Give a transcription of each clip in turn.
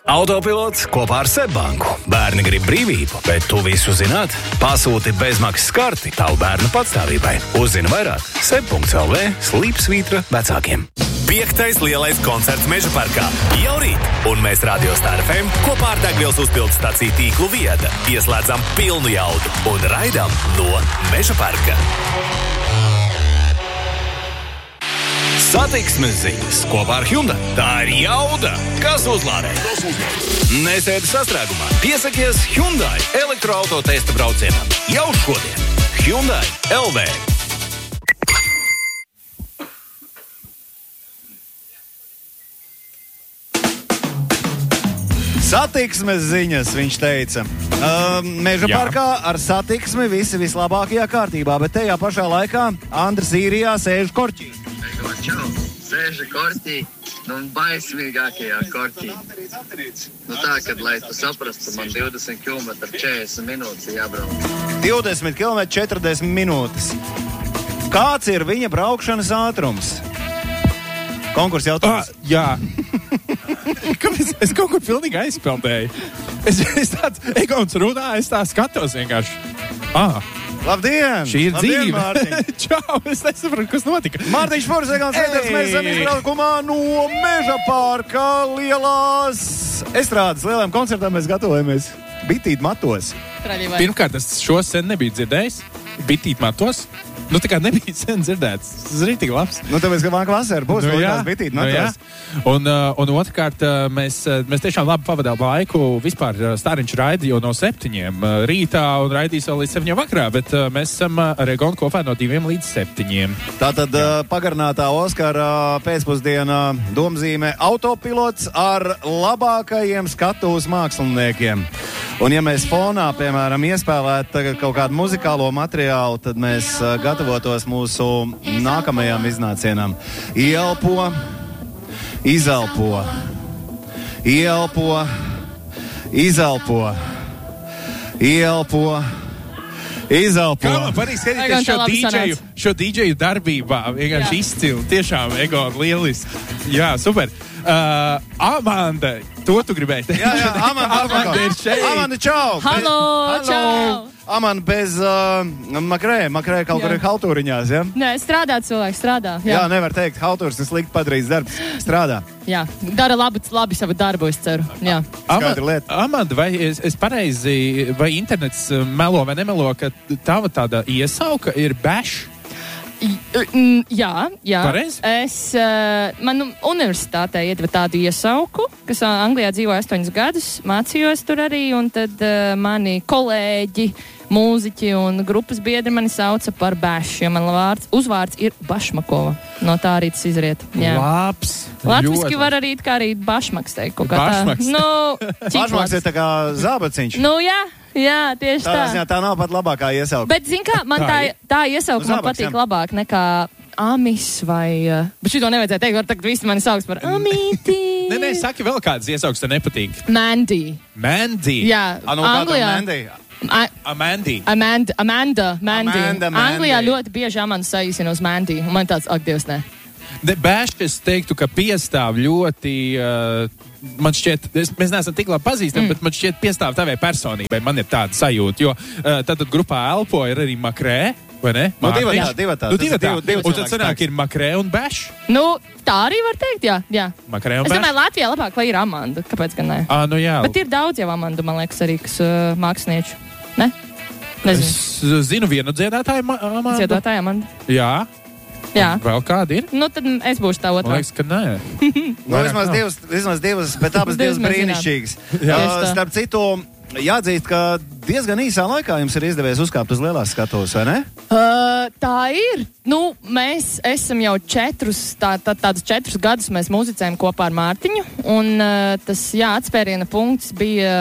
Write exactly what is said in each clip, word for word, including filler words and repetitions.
Autopilots kopā ar Seibanku. Bērni grib brīvību, bet tu visu zināt? Pasūti bezmaksas karti tavu bērnu patstāvībai. Uzzini vairāk seb punkts el vē slīpsvītra vecākiem. Piektais lielais koncerts Meža parkā jau rīt, un mēs Radio Star ef em kopā ar degvielas uzpildes staciju tīklu Vieda ieslēdzam pilnu jaudu un raidām no Meža parka. Satiksmes ziņas kopā ar Hyundai. Tā ir jauda, kas uzlādē. Nesēdi sastrēgumā. Piesakies Hyundai elektroauto testa braucienam. Jau šodien. Hyundai el vē. Satiksmes ziņas, viņš teica. Uh, Meža Jā. parkā ar satiksmi visi vislabākajā kārtībā, bet tajā pašā laikā Andris īrijā sēž korķī. Čau, sēžu korķī, nu baismīgākajā korķī. Nu tā, kad, lai tu saprastu, man divdesmit kilometri četrdesmit minūtes jābrauc. divdesmit kilometri četrdesmit minūtes. Kāds ir viņa braukšanas ātrums? Konkurss jautājums. Ah, jā. Kāpēc? Es kaut kur pilnīgi aizpildēju. Es, es tāds, Egons runā, es tā skatos vienkārši. Ah, labdien! šī ir Labdien, dzīve. Mārtiņ! Čau, es nesapratu, kas notika. Mārtiņš Furs, Egons Veiders, mēs esam izbraukumā no Meža parka lielās estrādes. Lielajām koncertām mēs gatavojamies bitīt matos. Pirmkārt, es šo sen nebiju dzirdējis. Bitīt matos. Nu, tā kā nebija sen dzirdēts. Tas ir rītīgi labs. Nu, tāpēc, ka vāka vasara būs, Nu, nu, jā, tās bitīt nu, matos. jā. Un, uh, un otrkārt, uh, mēs, uh, mēs tiešām labi pavadām laiku. Vispār uh, Stāriņš raida jau no septiņiem uh, rītā un raidīs vēl līdz septiņiem vakarā, bet uh, mēs esam uh, ar Egonu kopā no diviem līdz septiņiem. Tātad uh, pagarinātā Oskara uh, pēcpusdienā domzīme autopilots ar labākajiem skatuves māksliniekiem. Un ja mēs fonā, piemēram, iespēlētu kaut kādu muzikālo materiālu, tad mēs uh, gatavotos mūsu nākamajām iznācienām. Ielpo, izelpo, ielpo, izelpo, ielpo, izelpo. Kā man patīk skatīties šo dīdžeju, šo dīdžeju darbībā. Vienkārši izcili. Tiešām, Egon, lieliski. Jā, super. Uh, Amanda, to tu gribēji teikt? Jā, jā, Amanda, Amanda ir šeit. Amanda, čau! Halo, Bez, čau! Amanda bez uh, makrē, makrē kaut kur ir haltūriņās, ja? Nē, strādā cilvēks, strādā. Jā, Jā, nevar teikt, haltūrs ir slikti padarīts darbs. Strādā. jā. Dara labi, labi savu darbu, es ceru. Jā. Skaidra lieta. Amanda, vai es, es pareizi, vai internets uh, melo vai nemelo, ka tava tāda iesauka ir bash? I- mm, Jā, jā. Pareizi? Es, uh, man universitātē iedeva tādu iesauku, kas uh, Anglijā dzīvo astoņus gadus, mācījos tur arī, un tad uh, mani kolēģi, mūziķi un grupas biedri mani sauca par Bash, jo man vārds, uzvārds ir Bašmakova. No tā arī tas izriet. Jā. Labs. Latviski Ļoti var arī kā arī Bašmaks teikt. kaut kā tā. Bašmaks. Nu, Pašmaks ir tā kā zābaciņš. Nu, jā, jā, tieši Tā, tā. ziņā, tā nav pat labākā iesauka. Bet, zin kā, man tā, tā iesauka Nu, man zābaks, patīk jā. labāk nekā Amis vai... Uh, bet šito nevajadzēja teikt, var tagad visi mani sauks par Amīti. Nē, nē, saki vēl kādas iesaukas, tev nepatīk. Mandy. Mandy. Jā, A, nu, kā tā Anglijā. Mandy? A- Amandy. Amanda, Amanda, Mandy. Amanda, Mandy. Anglijā ļoti bieži Amanda saīsina uz Mandy. Un man tāds, ak, Dievs, nē. Ne, Bash, es teiktu, ka piestāv ļoti, uh, man šķiet, es, mēs neesam tik labi pazīstami, mm. bet man šķiet piestāv tavai personībai, man ir tāda sajūta, jo uh, tad grupā Elpo ir arī Makrē, vai ne? Nu, divatā, Mārtiņš? divatā. Nu, Tas ir divatā. divu- divu Un tad cilvēku sanāk spēks. ir Makrē un Bash. Nu, tā arī var teikt, jā. jā. Makrē un Es Bash. domāju, Latvijā labāk, lai ir Amanda. Kāpēc gan ne? Ā, nu jā. Bet ir daudz jau Amandu, man liekas, arī, kas uh, mākslinieču. Ne? Nezinu. Es zinu vienu dziedātāju, ma- Amandu. Ziedotāja Amanda. Jā. Jā. Vēl kāda ir? Nu, tad es būšu tā Man otrā. liekas, ka nē. Nu, vismaz divas, vismaz divas, bet abas divas Divas mēs brīnišķīgas. Jā. Uh, Tieši tā. starp citu, jāatzīst, ka diezgan īsā laikā jums ir izdevies uzkāpt uz lielās skatuves, vai ne? Uh, tā ir. Nu, mēs esam jau četrus, tā, tā, tādus četrus gadus mēs muzicējam kopā ar Mārtiņu. Un uh, tas, jā, atspēriena punkts bija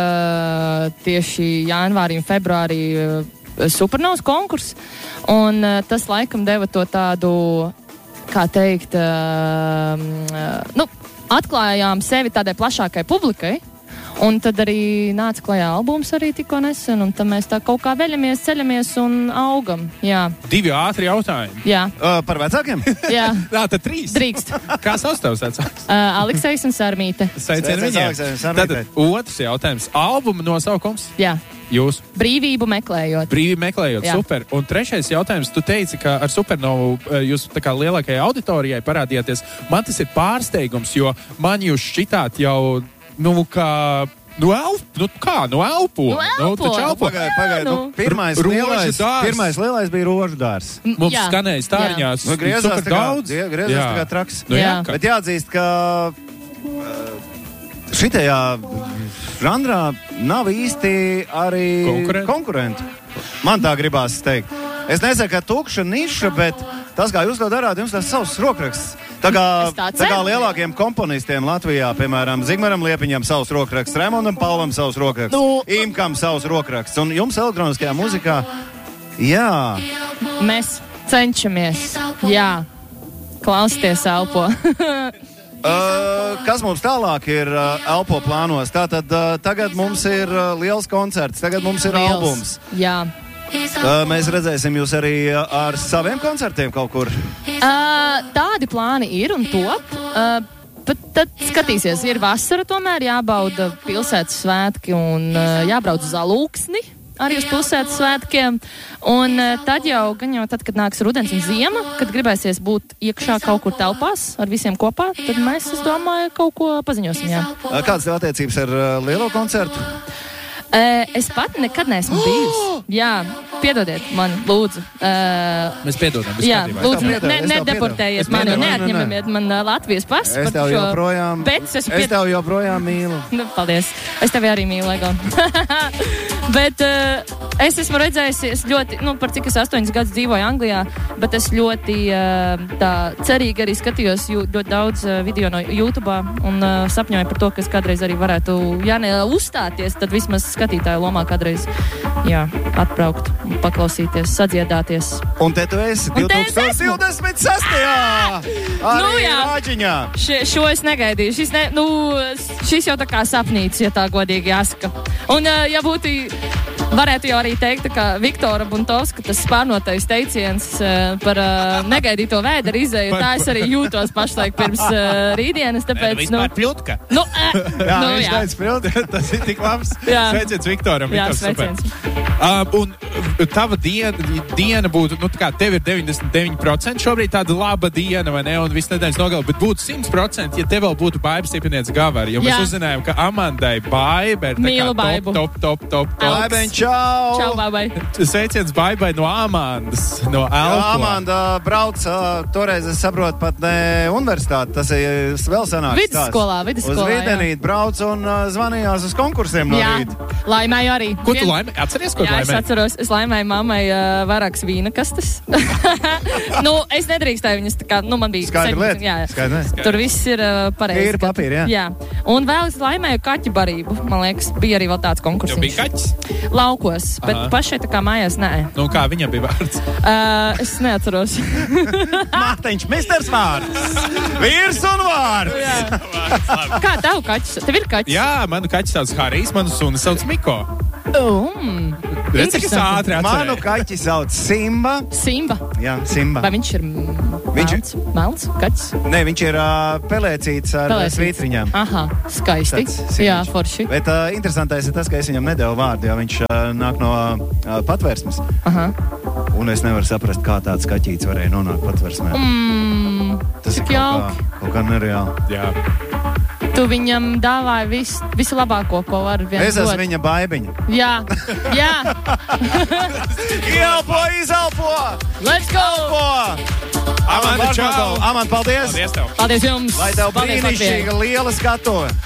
uh, tieši janvārī un februārī uh, Supernovas konkurss. Un uh, tas laikam deva to tādu, kā teikt, uh, uh, nu, atklājām sevi tādai plašākai publikai. Un tad arī nāca klajā albums arī tikko nesen, un tad mēs tā kaut kā veļamies, ceļamies un augam. Jā. Divi ātri jautājumi. Jā. Uh, par vecākiem? Jā. Jā, tad trīs. Drīkst. Kā sauc tavs vecāks? Uh, Aleksejs un Sarmīte. Sveicien viņiem. Tad otrs jautājums. Albuma nosaukums? Jā. Jūs? Brīvību meklējot. Brīvību meklējot, jā. Super. Un trešais jautājums, tu teici, ka ar Supernovu jūs tā kā lielākajai auditorijai parādījāties. Man tas ir pārsteigums, jo man jūs šķitāt jau, nu, kā... Nu, elp, nu kā, nu elpo. Nu, elpo. Nu, elpo. Pagaid, pagaid. Nu. Nu, pirmais, lielais, pirmais lielais bija rožu dārs. Mums Jā. skanēja stāriņās. Nu, griezās tā kā, daudz. griezās tā kā traks. Nu, jā. Jā. Bet jāatzīst, ka šitajā žanrā nav īsti arī Konkurenti. konkurenti. Man tā gribās teikt. Es nesaku, ka tukša niša, bet tas, kā jūs to darāt, jums tas savs rokraksts. Tā kā, tā tā kā ceru. lielākiem komponistiem Latvijā, piemēram, Zigmaram Liepiņam savs rokraksts, Raimondam Paulam savs rokraksts, Nu. Imkam savs rokraksts, un jums elektroniskajā muzikā, jā. Mēs cenšamies. Jā. Klausieties, elpo. Uh, kas mums tālāk ir uh, elpo plānos? Tātad uh, tagad mums ir uh, liels koncerts, tagad mums ir Liels. albums. Jā. Uh, mēs redzēsim jūs arī uh, ar saviem koncertiem kaut kur. Uh, tādi plāni ir un top. Uh, bet tad skatīsies, ir vasara tomēr, jābauda pilsētas svētki un uh, jābrauc uz Alūksni. Arī uz pilsētas svētkiem. Un uh, tad jau, gan jau tad, kad nāks rudens un ziema, kad gribēsies būt iekšā kaut kur telpās ar visiem kopā, tad mēs, es domāju, kaut ko paziņosim, jā. Uh, kādas tev attiecības ar uh, lielo koncertu? Uh, es pat nekad neesmu bijusi. Jā, piedodiet man, lūdzu. Uh, Mēs piedodam. Mēs jā, skatījumā. lūdzu, tev ne, piedodu, ne, es tev nedeportējiet piedodu. mani un Nē, nē, nē, nē. neatņemiet man uh, Latvijas pasu. Es par tev šo- joprojām, Bet es esmu es pied- tev joprojām mīlu. Nu, paldies. Es tevi arī mīlu, Egon. Bet uh, es esmu redzējusi, es ļoti, nu, par cik es astoņus gadus dzīvoju Anglijā, bet es ļoti uh, tā cerīgi arī skatījos jū, ļoti daudz uh, video no YouTube un uh, sapņoju par to, ka es kādreiz arī varētu, ja ne uzstāties, tad vismaz skatītāju lomā kādreiz, jā, atbraukt un paklausīties, sadziedāties. Un te tu esi Un te es esmu. divtūkstoš divdesmit sestajā Arī Nu, jā. Rāģiņā. Še, šo es negaidīju. Šis, ne, nu, šis jau tā kā sapnīts, ja tā godīgi jāsaka. Un, uh, ja būtu, varētu jau arī teikt, ka Viktora Buntovska tas spārnotais teiciens uh, par uh, negaidīto vēdera izēju, tā es arī jūtos pašlaik pirms uh, rītdienas, tāpēc, nu, Vispār pļutka. nu, uh, Jā, nu, viņš jā. teica pildi. Tas ir tik labs. Jā. Sveiciens Viktoram. Jā, Viktors, super. sveiciens. Uh, un uh, tava diena, diena būtu, nu tā kā tev ir deviņdesmit deviņi procenti šobrīd tāda laba diena, vai ne, un viss nedēļas nogal, bet būtu simt procenti, ja tev vēl būtu Baibas stiprinieks Gavari, jo mēs Jā. uzzinājām, ka Amandai Baiba ir tā Mīlu kā Baibu. top, top, top, top, top. Laibeņ, čau! Čau, babai. Sveiciens Baibai no Amandas, no Jā, Elpo. Amanda brauc, uh, toreiz es saprotu, pat ne universitāti, tas ir vēl senāks Vidusskolā, stāsts. vidusskolā, Uz jā. Videnīt brauc un uh, zvanījās uz konkursiem no Jā, rīta. laimēju arī. Ko tu Vien- laimē? Atceries, ko tu Jā, es laimē? atceros, es laimēju mammai uh, vairākas vīna kastes. nu, es nedrīkstēju viņas tā kā, nu, man bija Skaidra septiņdesmit, lieta. jā. Skaidra lieta. Tur viss ir uh, pareizi. Tīri papīri, jā. jā. Un vēl es laimēju kaķu barību. Man liekas, bija arī vēl tāds konkurss. Jo bija kaķis. Laukos, bet Aha. pašai tā kā mājās nē. Nu, kā viņam bija vārds? Uh, es neatceros. Mārtiņš, misters Vārds! Vīrs un vārds! Jā. Kā tev kaķis? Tev ir kaķis? Jā, manu kaķis sauc Harijs, manu suni sauc Miko. Um, Redz, cik es ātri Manu atcerēju. kaķi sauc Simba. Simba. Jā, Simba. Vai viņš ir Viņš melns? Melns? Kaķis? Nē, viņš ir uh, pelēcīts ar Pelēcīts. svītriņām. Aha, skaisti. Tāds Jā, sīniņš. forši. Bet uh, interesantais ir tas, ka es viņam nedevu vārdu, jo viņš uh, nāk no uh, patvērsmes. Aha. Un es nevaru saprast, kā tāds kaķītis varēja nonākt patvērsmē. Mm, Tas cik ir kaut jauki. kā, kaut kā nereāli. Jā. Tu viņam dāvāji vis, visu labāko, ko var vien Es esmu dot. viņa baibiņa. Jā, jā. Ielpo, izelpo! Let's go! Elpo! Amanda, čau! Amanda, paldies! Paldies tev! Paldies jums! Lai tev Paldies, Latvijai. brīnišķīga liela skatuve!